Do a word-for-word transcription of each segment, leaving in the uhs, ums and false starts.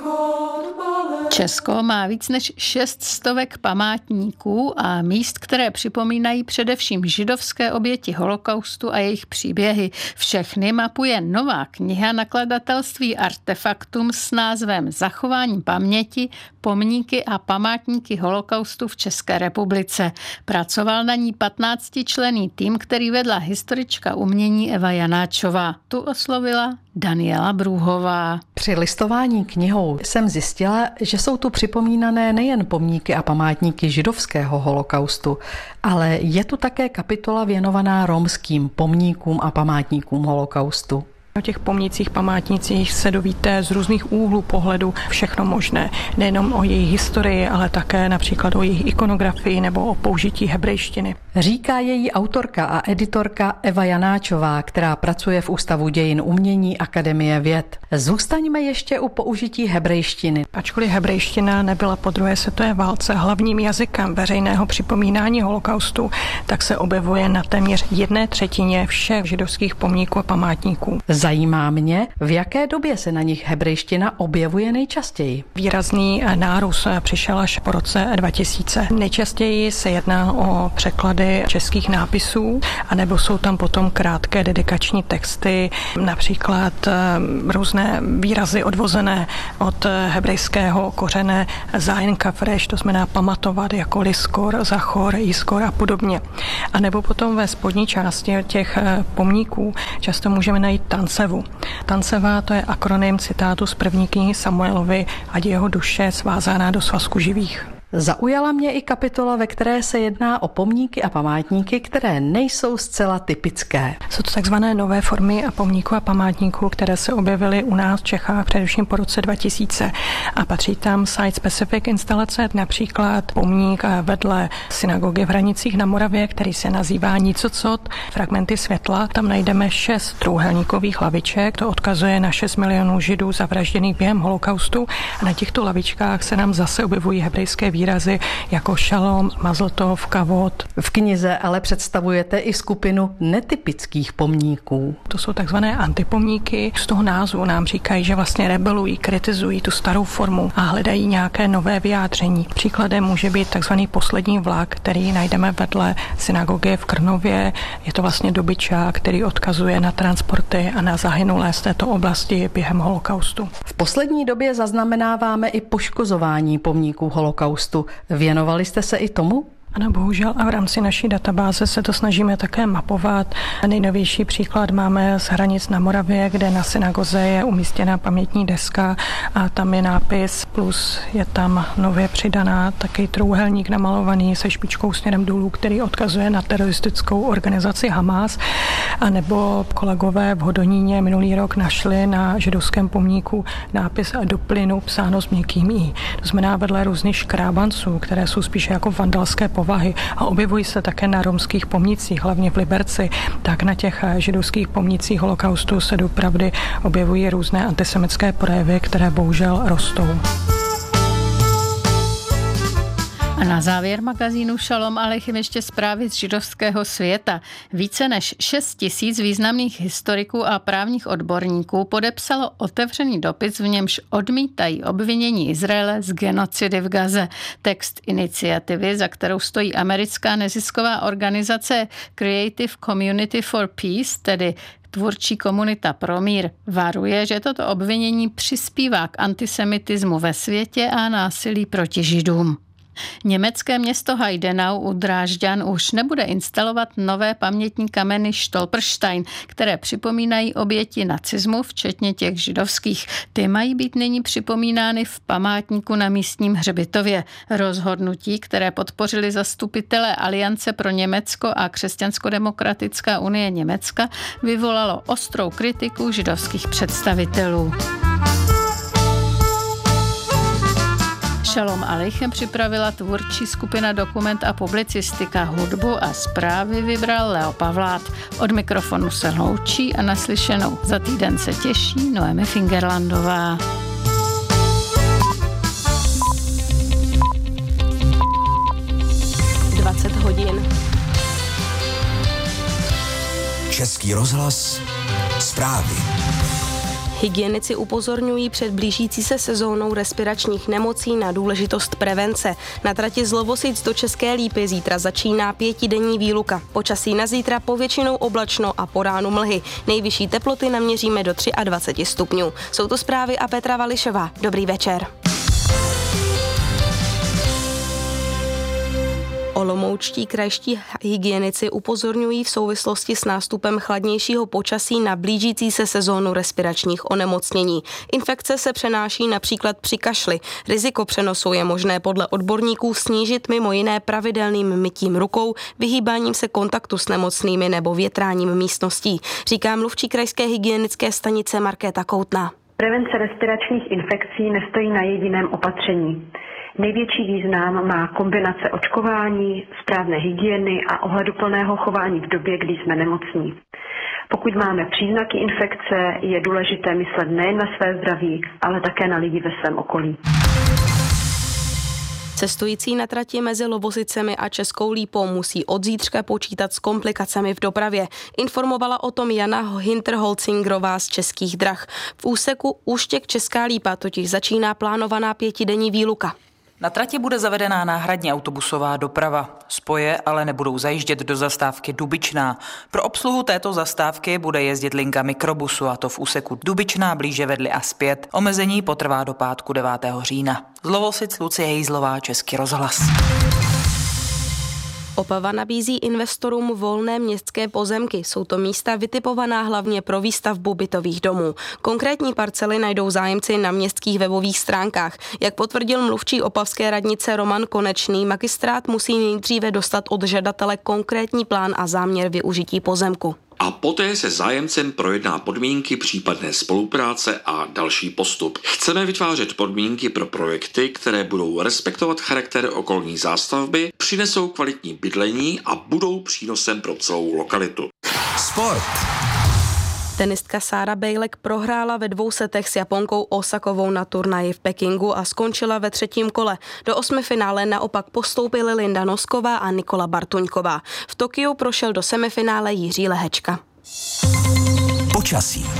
Česko má víc než šest stovek památníků a míst, které připomínají především židovské oběti holokaustu a jejich příběhy. Všechny mapuje nová kniha nakladatelství Artefaktum s názvem Zachování paměti, pomníky a památníky holokaustu v České republice. Pracoval na ní patnáctičlenný tým, který vedla historička umění Eva Janáčová. Tu oslovila Daniela Brůhová. Při listování knihou jsem zjistila, že jsou tu připomínané nejen pomníky a památníky židovského holokaustu, ale je tu také kapitola věnovaná romským pomníkům a památníkům holokaustu. O těch pomnících, památnících se dovíte z různých úhlů pohledu všechno možné. Nejenom o jejich historii, ale také například o jejich ikonografii nebo o použití hebrejštiny. Říká její autorka a editorka Eva Janáčová, která pracuje v Ústavu dějin umění Akademie věd. Zůstaňme ještě u použití hebrejštiny. Ačkoliv hebrejština nebyla po druhé světové válce hlavním jazykem veřejného připomínání holokaustu, tak se objevuje na téměř jedné třetině všech židovských pomníků a památníků. Zajímá mě, v jaké době se na nich hebrejština objevuje nejčastěji. Výrazný nárůst přišel až po roce dva tisíce. Nejčastěji se jedná o překlady českých nápisů, anebo jsou tam potom krátké dedikační texty, například různé výrazy odvozené od hebrejského kořene zayin kafreš, to znamená pamatovat, jako liskor, zachor, jiskor a podobně. A nebo potom ve spodní části těch pomníků často můžeme najít tancevu. Tanceva, to je akronym citátu z první knihy Samuelovy, ať jeho duše svázaná do svazku živých. Zaujala mě i kapitola, ve které se jedná o pomníky a památníky, které nejsou zcela typické. Jsou to takzvané nové formy a pomníků a památníků, které se objevily u nás v Čechách především po roce dva tisíce. A patří tam site-specific instalace, například pomník vedle synagogy v Hranicích na Moravě, který se nazývá Nicocot, fragmenty světla. Tam najdeme šest trůhelníkových laviček, to odkazuje na šest milionů židů zavražděných během holokaustu. A na těchto lavičkách se nám zase objevují hebrejské výrazy jako šalom, mazltov, kavod. V knize ale představujete i skupinu netypických pomníků. To jsou takzvané antipomníky. Z toho názvu nám říkají, že vlastně rebelují, kritizují tu starou formu a hledají nějaké nové vyjádření. Příkladem může být takzvaný poslední vlak, který najdeme vedle synagogy v Krnově. Je to vlastně dobyčák, který odkazuje na transporty a na zahynulé z této oblasti během holokaustu. V poslední době zaznamenáváme i poškozování pomníků holokaustu. Věnovali jste se i tomu? Ano, bohužel a v rámci naší databáze se to snažíme také mapovat. Nejnovější příklad máme z Hranic na Moravě, kde na synagoze je umístěna pamětní deska a tam je nápis, plus je tam nově přidaná taky trůhelník namalovaný se špičkou směrem dolů, který odkazuje na teroristickou organizaci Hamas. A nebo kolegové v Hodoníně minulý rok našli na židovském pomníku nápis do plynu psáno s měkkým i. To znamená vedle různých škrábanců, které jsou spíše jako vandalské povahy a objevují se také na romských pomnících, hlavně v Liberci, tak na těch židovských pomnících holokaustu se dopravdy objevují různé antisemitské projevy, které bohužel rostou. A na závěr magazínu Šalom Aleichem ještě zprávy z židovského světa. Více než šest tisíc významných historiků a právních odborníků podepsalo otevřený dopis, v němž odmítají obvinění Izraele z genocidy v Gaze. Text iniciativy, za kterou stojí americká nezisková organizace Creative Community for Peace, tedy tvůrčí komunita pro mír, varuje, že toto obvinění přispívá k antisemitismu ve světě a násilí proti Židům. Německé město Heidenau u Drážďan už nebude instalovat nové pamětní kameny Stolperstein, které připomínají oběti nacismu, včetně těch židovských. Ty mají být nyní připomínány v památníku na místním hřbitově. Rozhodnutí, které podpořili zastupitelé Aliance pro Německo a Křesťansko-demokratická unie Německa, vyvolalo ostrou kritiku židovských představitelů. Šalom Aleichem připravila tvůrčí skupina Dokument a publicistika, hudbu a zprávy vybral Leo Pavlát. Od mikrofonu se loučí a naslyšenou za týden se těší Noemi Fingerlandová. dvacet hodin. Český rozhlas, zprávy. Hygienici upozorňují před blížící se sezónou respiračních nemocí na důležitost prevence. Na trati z Lovosic do České Lípy zítra začíná pětidenní výluka. Počasí na zítra povětšinou oblačno a po ránu mlhy. Nejvyšší teploty naměříme do dvacet tři stupňů. Jsou to zprávy a Petra Vališová. Dobrý večer. Olomoučtí krajští hygienici upozorňují v souvislosti s nástupem chladnějšího počasí na blížící se sezónu respiračních onemocnění. Infekce se přenáší například při kašli. Riziko přenosu je možné podle odborníků snížit mimo jiné pravidelným mytím rukou, vyhýbáním se kontaktu s nemocnými nebo větráním místností, říká mluvčí krajské hygienické stanice Markéta Koutná. Prevence respiračních infekcí nestojí na jediném opatření. Největší význam má kombinace očkování, správné hygieny a ohleduplného chování v době, kdy jsme nemocní. Pokud máme příznaky infekce, je důležité myslet nejen na své zdraví, ale také na lidi ve svém okolí. Cestující na trati mezi Lovosicemi a Českou Lípou musí od zítřka počítat s komplikacemi v dopravě. Informovala o tom Jana Hinterholzingrová z Českých drah. V úseku Úštěk Česká Lípa totiž začíná plánovaná pětidenní výluka. Na trati bude zavedená náhradní autobusová doprava. Spoje ale nebudou zajíždět do zastávky Dubičná. Pro obsluhu této zastávky bude jezdit linka mikrobusu, a to v úseku Dubičná blíže Vedly a zpět. Omezení potrvá do pátku devátého října. Z Lovosic Lucie Hejzlová, Český rozhlas. Opava nabízí investorům volné městské pozemky. Jsou to místa vytipovaná hlavně pro výstavbu bytových domů. Konkrétní parcely najdou zájemci na městských webových stránkách. Jak potvrdil mluvčí opavské radnice Roman Konečný, magistrát musí nejdříve dostat od žadatele konkrétní plán a záměr využití pozemku. A poté se zájemcem projedná podmínky případné spolupráce a další postup. Chceme vytvářet podmínky pro projekty, které budou respektovat charakter okolní zástavby, přinesou kvalitní bydlení a budou přínosem pro celou lokalitu. Sport. Tenistka Sára Bejlek prohrála ve dvou setech s Japonkou Osakovou na turnaji v Pekingu a skončila ve třetím kole. Do osmifinále naopak postoupily Linda Nosková a Nikola Bartuňková. V Tokiu prošel do semifinále Jiří Lehečka. Počasí.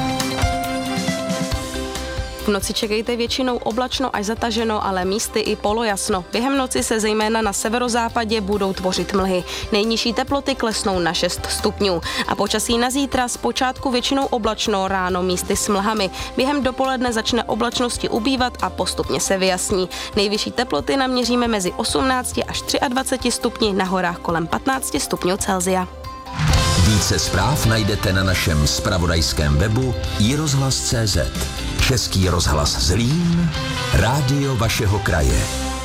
V noci čekejte většinou oblačno až zataženo, ale místy i polojasno. Během noci se zejména na severozápadě budou tvořit mlhy. Nejnižší teploty klesnou na šest stupňů. A počasí na zítra zpočátku většinou oblačno, ráno místy s mlhami. Během dopoledne začne oblačnosti ubývat a postupně se vyjasní. Nejvyšší teploty naměříme mezi osmnácti až dvaceti třemi stupni, na horách kolem patnácti stupňů Celsia. Více zpráv najdete na našem zpravodajském webu i rozhlas tečka cé zet. Český rozhlas Zlín, rádio vašeho kraje.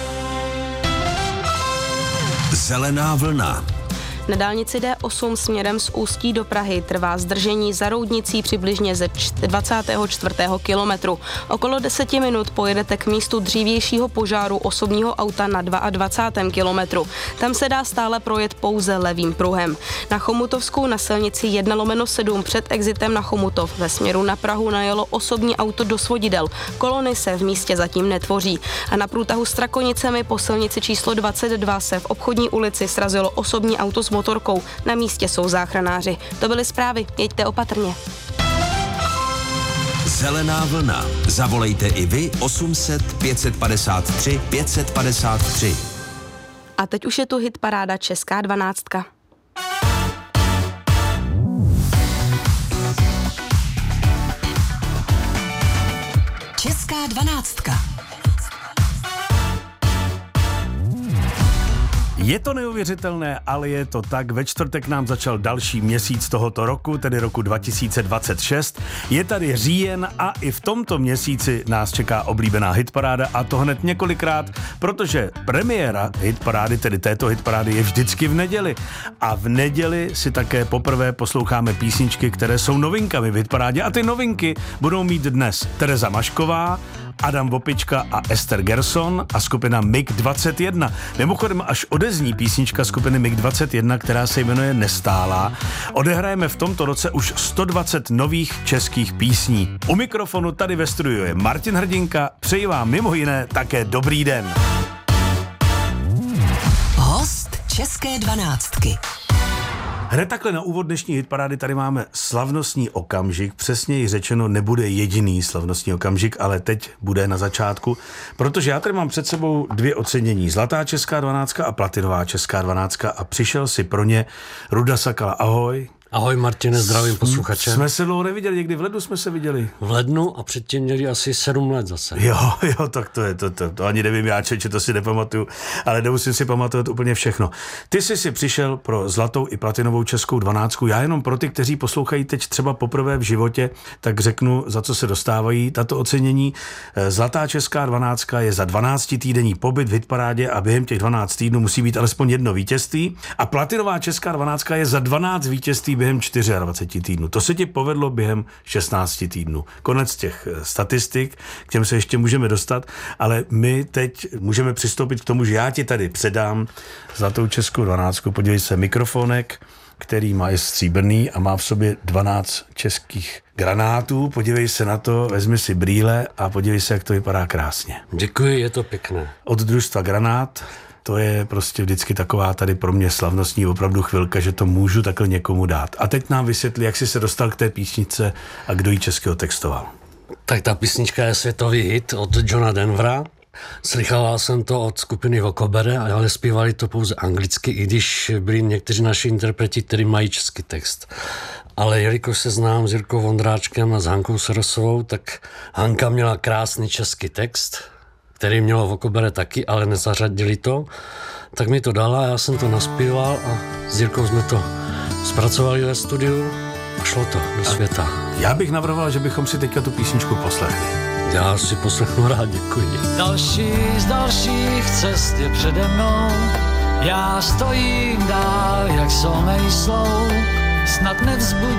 Zelená vlna. Na dálnici D osm směrem z Ústí do Prahy trvá zdržení za Roudnicí přibližně ze dvacátého čtvrtého kilometru. Okolo deseti minut pojedete k místu dřívějšího požáru osobního auta na dvacátém druhém kilometru. Tam se dá stále projet pouze levým pruhem. Na Chomutovskou na silnici jedna lomeno sedm před exitem na Chomutov ve směru na Prahu najelo osobní auto do svodidel. Kolony se v místě zatím netvoří. A na průtahu s Trakonicemi po silnici číslo dvacet dva se v obchodní ulici srazilo osobní auto s motorkou. Na místě jsou záchranáři. To byly zprávy. Jeďte opatrně. Zelená vlna. Zavolejte i vy osm set pět set padesát tři pět set padesát tři. A teď už je tu hitparáda Česká dvanáctka. Česká dvanáctka. Je to neuvěřitelné, ale je to tak. Ve čtvrtek nám začal další měsíc tohoto roku, tedy roku dva tisíce dvacet šest. Je tady říjen a i v tomto měsíci nás čeká oblíbená hitparáda, a to hned několikrát, protože premiéra hitparády, tedy této hitparády, je vždycky v neděli. A v neděli si také poprvé posloucháme písničky, které jsou novinkami v hitparádě, a ty novinky budou mít dnes Tereza Mašková, Adam Vopička a Ester Gerson a skupina M I G dvacet jedna. Mimochodem až odezní písnička skupiny M I G dvacet jedna, která se jmenuje Nestálá. Odehrajeme v tomto roce už sto dvacet nových českých písní. U mikrofonu tady ve studiu je Martin Hrdinka. Přeji vám mimo jiné také dobrý den. Host České dvanáctky. Hned takhle na úvod dnešní hitparády tady máme slavnostní okamžik, přesněji řečeno nebude jediný slavnostní okamžik, ale teď bude na začátku, protože já tady mám před sebou dvě ocenění, Zlatá česká dvanáctka a Platinová česká dvanáctka a přišel si pro ně Ruda Sakala. Ahoj. Ahoj Martine, zdravím posluchače. Jsme se dlouho neviděli, někdy v lednu jsme se viděli. V lednu a předtím měli asi sedm let zase. Jo, jo, tak to je, to, to, to ani nevím já, če, to si nepamatuju, ale nemusím si pamatovat úplně všechno. Ty jsi si přišel pro Zlatou i Platinovou českou dvanáctku, já jenom pro ty, kteří poslouchají teď třeba poprvé v životě, tak řeknu, za co se dostávají tato ocenění. Zlatá česká dvanáctka je za dvanáctitýdenní pobyt v hitparádě a během těch dvanácti týdnů musí být alespoň jedno vítězství a Platinová česká dvanáctka je za dvanáct vítězství během dvaceti čtyř týdnů. To se ti povedlo během šestnácti týdnů. Konec těch statistik, k těm se ještě můžeme dostat, ale my teď můžeme přistoupit k tomu, že já ti tady předám Zlatou českou dvanáctku. Podívej se, mikrofonek, který má je stříbrný a má v sobě dvanáct českých granátů. Podívej se na to, vezmi si brýle a podívej se, jak to vypadá krásně. Děkuji, je to pěkné. Od družstva Granát. To je prostě vždycky taková tady pro mě slavnostní opravdu chvilka, že to můžu takhle někomu dát. A teď nám vysvětli, jak jsi se dostal k té písničce a kdo ji českého textoval. Tak ta písnička je světový hit od Johna Denvera. Slychával jsem to od skupiny Vokobere, ale zpívali to pouze anglicky, i když byli někteří naši interpreti, kteří mají český text. Ale jelikož se znám s Jirkou Vondráčkem a s Hankou Sorosovou, tak Hanka měla krásný český text, který mělo Vokobere taky, ale nezařadili to, tak mi to dala, já jsem to naspíval a s Jirkou jsme to zpracovali ve studiu a šlo to do světa. Já bych navrhoval, že bychom si teďka tu písničku poslechli. Já si poslechnu rád, děkuji. Další z dalších cest je přede mnou, já stojím dál, jak somej slou, snad nevzbudí